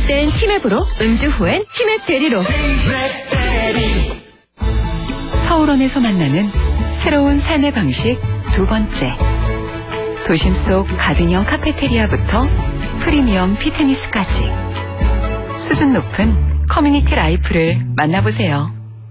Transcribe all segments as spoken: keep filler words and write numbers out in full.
땐 티맵으로, 음주 후엔 티맵 대리로. 서울원에서 만나는 새로운 삶의 방식 두 번째. 도심 속 가든형 카페테리아부터 프리미엄 피트니스까지 수준 높은 커뮤니티 라이프를 만나보세요.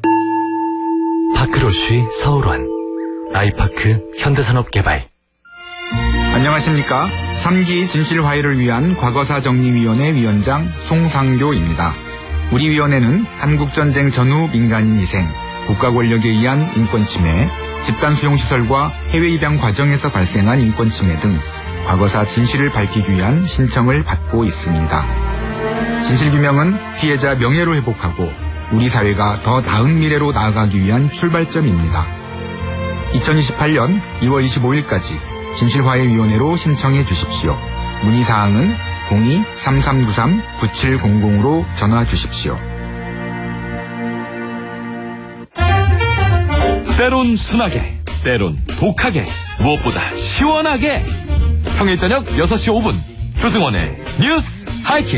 파크로쉬 서울원 아이파크 현대산업개발. 안녕하십니까. 삼 기 진실화해를 위한 과거사정리위원회 위원장 송상교입니다. 우리 위원회는 한국전쟁 전후 민간인 희생, 국가 권력에 의한 인권침해, 집단수용시설과 해외 입양 과정에서 발생한 인권침해 등 과거사 진실을 밝히기 위한 신청을 받고 있습니다. 진실규명은 피해자 명예로 회복하고 우리 사회가 더 나은 미래로 나아가기 위한 출발점입니다. 이천이십팔 년 이월 이십오일까지 진실화해위원회로 신청해 주십시오. 문의사항은 공이 삼삼구삼 구칠공공으로 전화 주십시오. 때론 순하게, 때론 독하게, 무엇보다 시원하게. 평일 저녁 여섯 시 오 분 조승원의 뉴스 하이킥.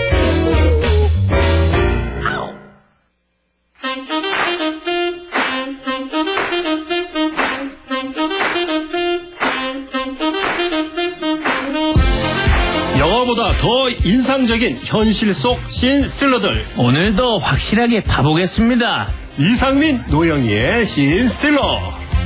영화보다 더 인상적인 현실 속 씬 스틸러들, 오늘도 확실하게 봐보겠습니다. 이상민, 노영희의 씬 스틸러.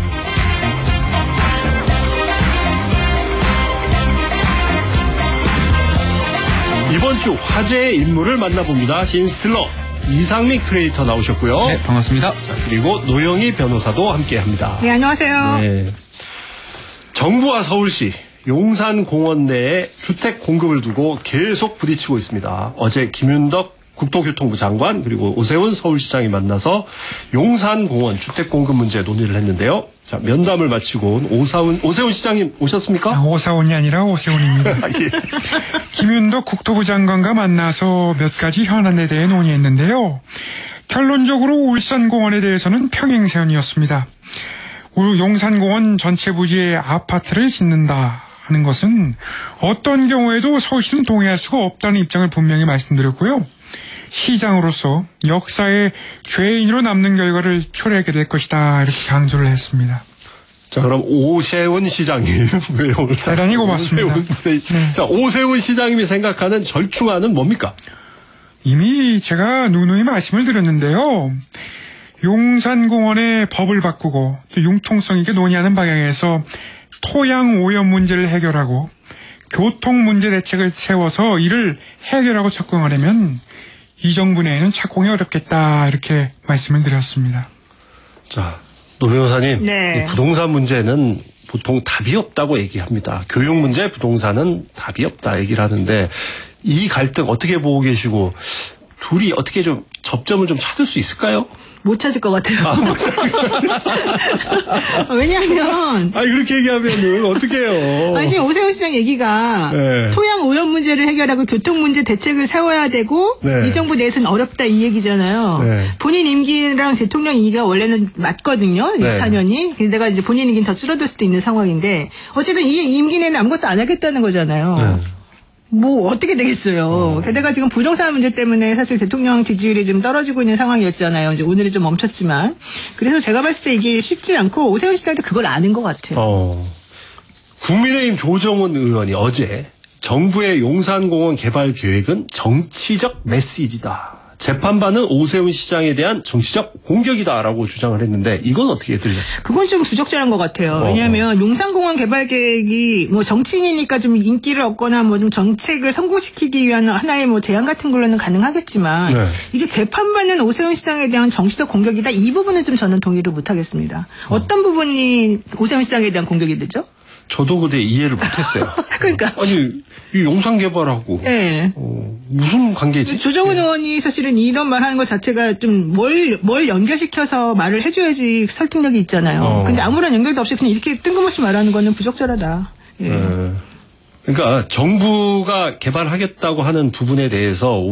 이번 주 화제의 인물을 만나봅니다. 씬 스틸러 이상민 크리에이터 나오셨고요. 네, 반갑습니다. 자, 그리고 노영희 변호사도 함께합니다. 네, 안녕하세요. 네. 정부와 서울시 용산공원 내에 주택 공급을 두고 계속 부딪히고 있습니다. 어제 김윤덕 국토교통부 장관 그리고 오세훈 서울시장이 만나서 용산공원 주택 공급 문제 논의를 했는데요. 자, 면담을 마치고 온 오사훈, 오세훈 시장님 오셨습니까? 아, 오사훈이 아니라 오세훈입니다. 예. 김윤덕 국토부 장관과 만나서 몇 가지 현안에 대해 논의했는데요. 결론적으로 울산공원에 대해서는 평행세운이었습니다. 용산공원 전체 부지에 아파트를 짓는다 하는 것은 어떤 경우에도 서울시는 동의할 수가 없다는 입장을 분명히 말씀드렸고요. 시장으로서 역사의 죄인으로 남는 결과를 초래하게 될 것이다 이렇게 강조를 했습니다. 자, 그럼 오세훈 시장님 왜 오늘 대단히 고맙습니다. 오세훈, 네. 자, 오세훈 시장님이 생각하는 절충안은 뭡니까? 이미 제가 누누이 말씀을 드렸는데요. 용산공원의 법을 바꾸고 또 융통성 있게 논의하는 방향에서 토양 오염 문제를 해결하고 교통 문제 대책을 세워서 이를 해결하고 접근하려면 이 정부 내에는 착공이 어렵겠다 이렇게 말씀을 드렸습니다. 자, 노 변호사님, 네. 이 부동산 문제는 보통 답이 없다고 얘기합니다. 교육 문제, 부동산은 답이 없다 얘기를 하는데 이 갈등 어떻게 보고 계시고 둘이 어떻게 좀 접점을 좀 찾을 수 있을까요? 못 찾을 것 같아요. 아, 못 찾을 것 같아요. 왜냐하면. 아니, 그렇게 얘기하면은 어떡해요. 아니, 지금 오세훈 시장 얘기가 네. 토양 오염 문제를 해결하고 교통 문제 대책을 세워야 되고 네. 이 정부 내에서는 어렵다 이 얘기잖아요. 네. 본인 임기랑 대통령 임기가 원래는 맞거든요. 네. 사 년이. 근데 내가 이제 본인 임기는 더 줄어들 수도 있는 상황인데 어쨌든 이 임기 내는 아무것도 안 하겠다는 거잖아요. 네. 뭐 어떻게 되겠어요. 어. 게다가 지금 부동산 문제 때문에 사실 대통령 지지율이 좀 떨어지고 있는 상황이었잖아요. 이제 오늘은 좀 멈췄지만. 그래서 제가 봤을 때 이게 쉽지 않고 오세훈 시장도 그걸 아는 것 같아요. 어. 국민의힘 조정훈 의원이 어제 정부의 용산공원 개발 계획은 정치적 메시지다. 재판받는 오세훈 시장에 대한 정치적 공격이다라고 주장을 했는데 이건 어떻게 들으셨어요? 그건 좀 부적절한 것 같아요. 어. 왜냐하면 용산공원 개발 계획이 뭐 정치인이니까 좀 인기를 얻거나 뭐 좀 정책을 성공시키기 위한 하나의 뭐 제안 같은 걸로는 가능하겠지만 네. 이게 재판받는 오세훈 시장에 대한 정치적 공격이다. 이 부분은 좀 저는 동의를 못하겠습니다. 어. 어떤 부분이 오세훈 시장에 대한 공격이 되죠? 저도 그때 이해를 못했어요. 그러니까 아니 이 용산 개발하고 네. 어, 무슨 관계지? 조정훈 네. 의원이 사실은 이런 말 하는 것 자체가 좀 뭘 뭘 연결시켜서 말을 해줘야지 설득력이 있잖아요. 어. 근데 아무런 연결도 없이 그냥 이렇게 뜬금없이 말하는 거는 부적절하다. 예. 네. 그러니까 정부가 개발하겠다고 하는 부분에 대해서